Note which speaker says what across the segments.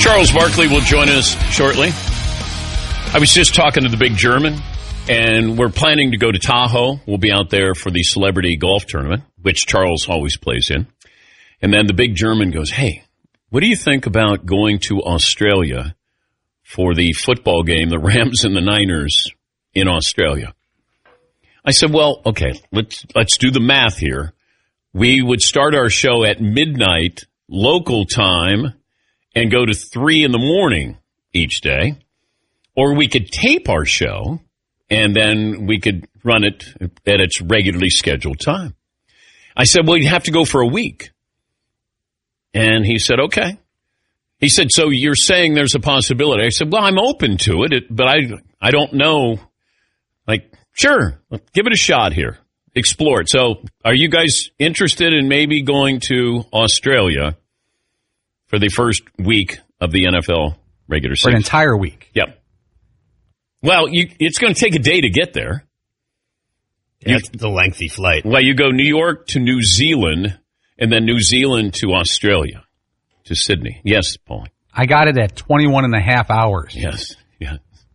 Speaker 1: Charles Barkley will join us shortly. I was just talking to the big German, and we're planning to go to Tahoe. We'll be out there for the celebrity golf tournament, which Charles always plays in. And then the big German goes, hey, what do you think about going to Australia for the football game, the Rams and the Niners in Australia? I said, well, okay, let's do the math here. We would start our show at midnight local time and go to 3 a.m. each day. Or we could tape our show and then we could run it at its regularly scheduled time. I said, well, you'd have to go for a week. And he said, okay. He said, so you're saying there's a possibility. I said, well, I'm open to it, but I don't know. Like, sure, give it a shot here. Explore it. So are you guys interested in maybe going to Australia for the first week of the NFL regular season?
Speaker 2: For an entire week?
Speaker 1: Yep. Well, it's going to take a day to get there.
Speaker 3: That's the lengthy flight.
Speaker 1: Well, you go New York to New Zealand, and then New Zealand to Australia, to Sydney. Yes, Paul.
Speaker 2: I got it at 21 and a half hours.
Speaker 1: Yes, yeah.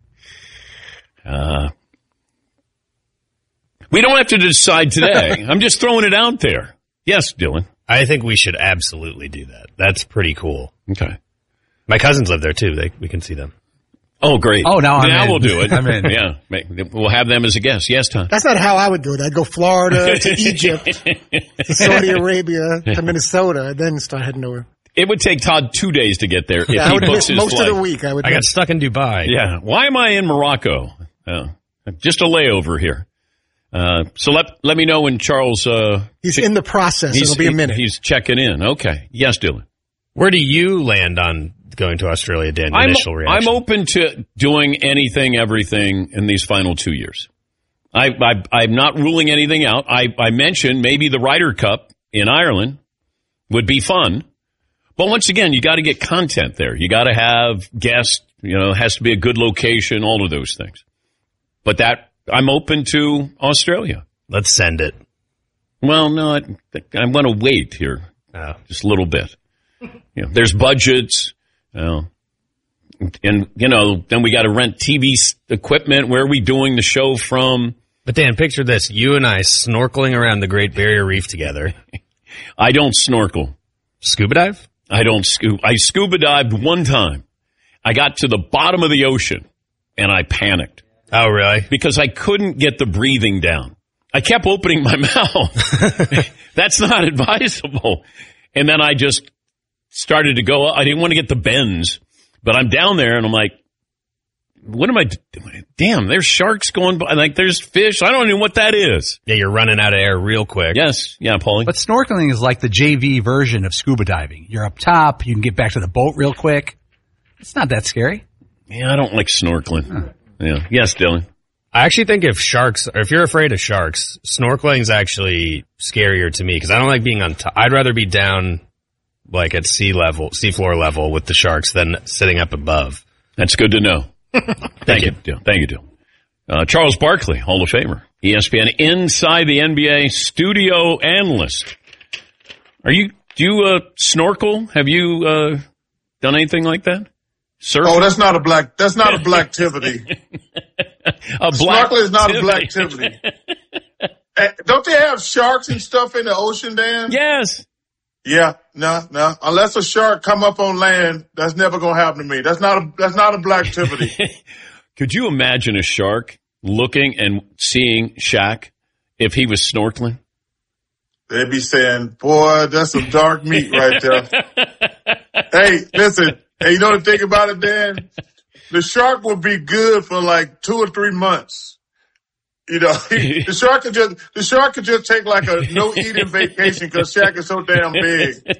Speaker 1: We don't have to decide today. I'm just throwing it out there. Yes, Dylan.
Speaker 3: I think we should absolutely do that. That's pretty cool.
Speaker 1: Okay.
Speaker 3: My cousins live there, too. We can see them.
Speaker 1: Oh, great.
Speaker 2: Oh, now
Speaker 1: we'll do it.
Speaker 2: I'm in.
Speaker 1: Yeah. We'll have them as a guest. Yes, Tom.
Speaker 4: That's not how I would do it. I'd go Florida to Egypt, to Saudi Arabia, to Minnesota, then start heading over.
Speaker 1: It would take Todd 2 days to get there if
Speaker 4: I
Speaker 1: he
Speaker 4: would have
Speaker 1: books
Speaker 4: missed
Speaker 1: his
Speaker 4: most
Speaker 1: flight.
Speaker 4: of the week.
Speaker 3: I got stuck in Dubai.
Speaker 1: Yeah. Why am I in Morocco? Just a layover here. So let me know when Charles...
Speaker 4: he's in the process. It'll be a minute.
Speaker 1: He's checking in. Okay. Yes, Dylan.
Speaker 3: Where do you land on going to Australia, Dan? Initial reaction.
Speaker 1: I'm open to doing anything, everything in these final 2 years. I'm not ruling anything out. I mentioned maybe the Ryder Cup in Ireland would be fun. But once again, you got to get content there. You got to have guests. It has to be a good location, all of those things. But I'm open to Australia.
Speaker 3: Let's send it.
Speaker 1: Well, no, I'm going to wait here just a little bit. There's budgets, and then we got to rent TV equipment. Where are we doing the show from?
Speaker 3: But Dan, picture this: you and I snorkeling around the Great Barrier Reef together.
Speaker 1: I don't snorkel.
Speaker 3: Scuba dive?
Speaker 1: I don't scuba. I scuba dived one time. I got to the bottom of the ocean and I panicked.
Speaker 3: Oh, really?
Speaker 1: Because I couldn't get the breathing down. I kept opening my mouth. That's not advisable. And then I just started to go. I didn't want to get the bends, but I'm down there and I'm like, what am I doing? Damn, there's sharks going by. Like, there's fish. I don't even know what that is.
Speaker 3: Yeah, you're running out of air real quick.
Speaker 1: Yes. Yeah, Paulie.
Speaker 2: But snorkeling is like the JV version of scuba diving. You're up top. You can get back to the boat real quick. It's not that scary.
Speaker 1: Yeah, I don't like snorkeling. Huh. Yeah. Yes, Dylan.
Speaker 3: I actually think if you're afraid of sharks, snorkeling is actually scarier to me because I don't like being on top. I'd rather be down like at seafloor level with the sharks than sitting up above.
Speaker 1: That's good to know. Thank you, Dylan. Charles Barkley, Hall of Famer, ESPN Inside the NBA studio analyst. Do you snorkel? Have you done anything like that? Surfing?
Speaker 5: Oh, that's not a black activity. Snorkeling is not a black activity. Don't they have sharks and stuff in the ocean, Dan?
Speaker 1: Yes.
Speaker 5: Yeah, no. Unless a shark come up on land, that's never gonna happen to me. That's not a black activity.
Speaker 1: Could you imagine a shark looking and seeing Shaq if he was snorkeling?
Speaker 5: They'd be saying, "Boy, that's some dark meat right there." Hey, listen. Hey, you know the thing about it, Dan? The shark will be good for like 2 or 3 months. The shark could just take like a no eating vacation because Shaq is so damn big.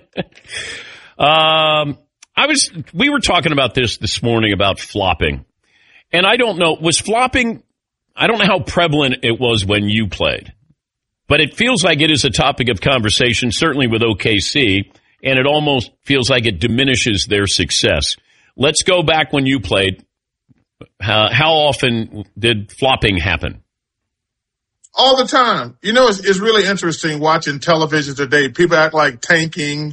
Speaker 1: We were talking about this morning about flopping, and I don't know, was flopping? I don't know how prevalent it was when you played, but it feels like it is a topic of conversation, certainly with OKC, and it almost feels like it diminishes their success. Let's go back when you played. How often did flopping happen?
Speaker 5: All the time. It's really interesting watching television today. People act like tanking